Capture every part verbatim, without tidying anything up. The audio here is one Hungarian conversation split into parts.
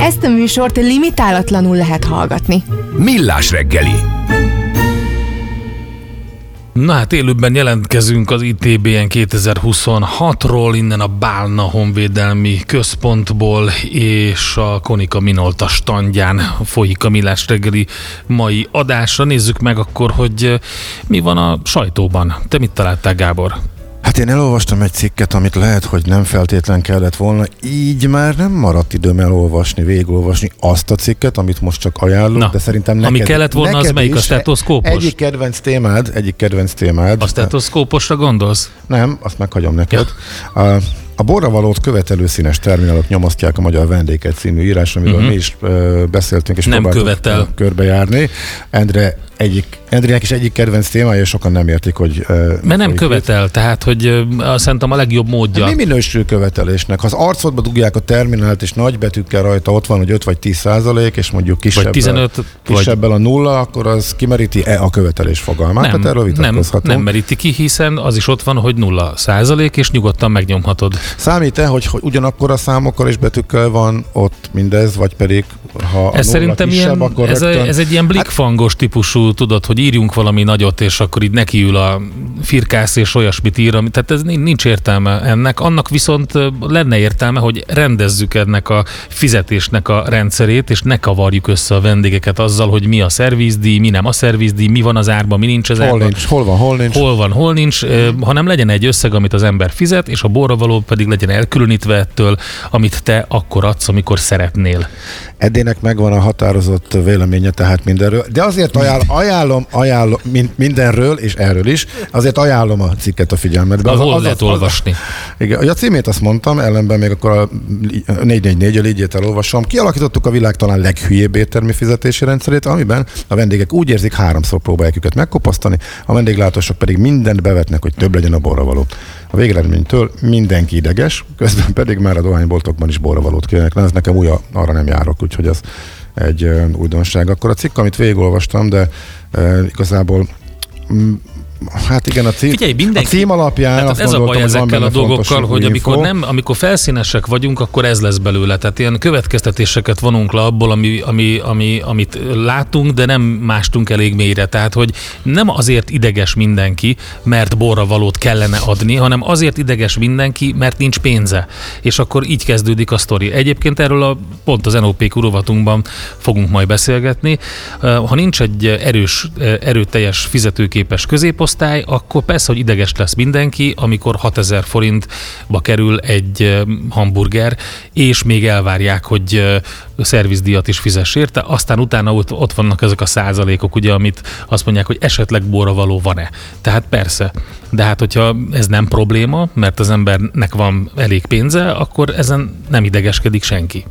Ezt a műsort limitálatlanul lehet hallgatni. Millás reggeli. Na hát élőben jelentkezünk az i té bé en kétezer-huszonhatról, innen a Bálna Honvédelmi Központból, és a Konica Minolta standján folyik a Millás reggeli mai adása. Nézzük meg akkor, hogy mi van a sajtóban. Te mit találtál, Gábor? Hát én elolvastam egy cikket, amit lehet, hogy nem feltétlen kellett volna, így már nem maradt időm elolvasni, végigolvasni azt a cikket, amit most csak ajánlok, Na, de szerintem neked, ami kellett volna, az melyik? A stetoszkópos? Egyik kedvenc témád, egyik kedvenc témád. A stetoszkóposra gondolsz? Nem, azt meghagyom neked. Ja. A, a borravalót követelő színes terminálok nyomasztják a Magyar Vendéget című írás, amiről uh-huh. mi is ö, beszéltünk, és nem követel körbejárni. Endre egyik, Endrének is egyik kedvenc témája, és sokan nem értik, hogy... Uh, Mert nem követel, itt. Tehát, hogy uh, szerintem a legjobb módja. Mi minősül követelésnek? Ha az arcodba dugják a terminált, és nagy betűkkel rajta ott van, hogy öt vagy tíz százalék, és mondjuk kisebbel, tizenöt, kisebbel vagy... a nulla, akkor az kimeríti-e a követelés fogalmát? Nem, hát erről nem, nem meríti ki, hiszen az is ott van, hogy nulla százalék, és nyugodtan megnyomhatod. Számít-e, hogy, hogy ugyanakkor a számokkal és betűkkel van ott mindez, vagy pedig ha ez szerintem kisebb, ilyen, akkor ez, rögtön... a, ez egy ilyen blikfangos típusú, tudod, hogy írjunk valami nagyot, és akkor így nekiül a firkász, és olyasmit ír, tehát ez nincs értelme ennek. Annak viszont lenne értelme, hogy rendezzük ennek a fizetésnek a rendszerét, és ne kavarjuk össze a vendégeket azzal, hogy mi a szervizdíj, mi nem a szervizdíj, mi van az árban, mi nincs az hol árban. Nincs, hol van, hol nincs. Hol van, hol nincs, hanem legyen egy összeg, amit az ember fizet, és a borravaló pedig legyen elkülönítve ettől, amit te akkor adsz, amikor szeretnél. Edének megvan a határozott véleménye tehát mindenről, de azért ajánl, ajánlom, ajánlom mindenről és erről is, azért ajánlom a cikket a figyelmetbe. Az, hol az, lehet az, olvasni? Igen, a címét azt mondtam, ellenben még akkor a négy négy négy-el így elolvasom. Kialakítottuk a világ talán leghülyébb éttermi fizetési rendszerét, amiben a vendégek úgy érzik, háromszor próbálják őket megkopasztani, a vendéglátósok pedig mindent bevetnek, hogy több legyen a borravaló. A végeredménytől mindenki ideges, közben pedig már a dohányboltokban is borravalót kérnek. Na, ez nekem új, arra nem járok, úgyhogy ez egy uh, újdonság. Akkor a cikk, amit végigolvastam, de uh, igazából mm, hát igen, a cím, Figyelj, mindenki, a cím alapján hát azt ez gondoltam, a baj ezekkel a dolgokkal, hogy amikor, nem, amikor felszínesek vagyunk, akkor ez lesz belőle. Tehát ilyen következtetéseket vonunk le abból, ami, ami, ami, amit látunk, de nem mástunk elég mélyre. Tehát, hogy nem azért ideges mindenki, mert borravalót kellene adni, hanem azért ideges mindenki, mert nincs pénze. És akkor így kezdődik a sztori. Egyébként erről a, pont az en o pé rovatunkban fogunk majd beszélgetni. Ha nincs egy erős, erőteljes fizetőképes középosztály, akkor persze, hogy ideges lesz mindenki, amikor hatezer forintba kerül egy hamburger, és még elvárják, hogy szervizdíjat is fizess érte, aztán utána ott, ott vannak ezek a százalékok, ugye, amit azt mondják, hogy esetleg borravaló van-e. Tehát persze, de hát hogyha ez nem probléma, mert az embernek van elég pénze, akkor ezen nem idegeskedik senki.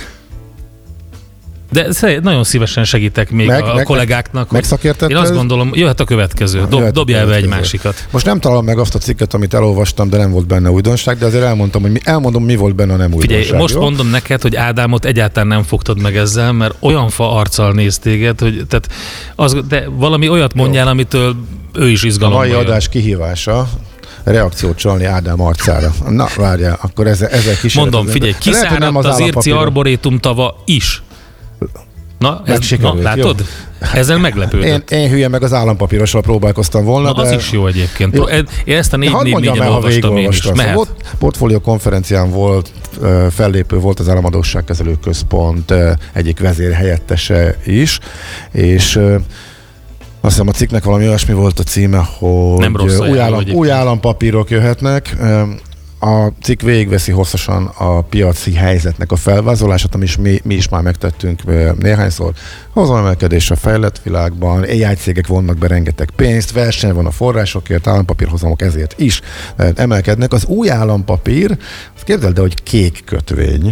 De nagyon szívesen segítek még meg, a meg, kollégáknak. Megszakértetted? Én azt gondolom, jöhet a következő. Dob, jöhet dobjál be egy másikat. Most nem találom meg azt a cikket, amit elolvastam, de nem volt benne újdonság, de azért elmondtam, hogy mi, elmondom, mi volt benne a nem újdonság. Figyelj, most jó? mondom neked, hogy Ádámot egyáltalán nem fogtad meg ezzel, mert olyan fa arccal néz téged, hogy tehát az, de valami olyat mondjál, jó, amitől ő is izgalomban jön. A mai adás kihívása reakciót csalni Ádám arcára. Na, várjál, akkor ezzel, ezzel kísérletem. Mondom, figyelj, kiszáradt az, az Irci Arborétum tava is. Na, ez, na, látod? Jó. Ezzel meglepődött. Én, én hülye meg az állampapírosra próbálkoztam volna. Na, de... az is jó egyébként. Jó. Én ezt a négy négy négyen olvastam én is. Mehet. Portfólió konferencián volt, fellépő volt az Államadósságkezelő Központ egyik vezérhelyettese is, és azt hiszem a cikknek valami olyasmi volt a címe, hogy új, állam, új állampapírok jöhetnek. A cikk végigveszi hosszasan a piaci helyzetnek a felvázolását, amit mi, mi is már megtettünk néhányszor. Hozamemelkedés a fejlett világban, á i cégek vonnak be rengeteg pénzt, verseny van a forrásokért, állampapírhozamok ezért is emelkednek. Az új állampapír, azt képzeld el, hogy kék kötvény.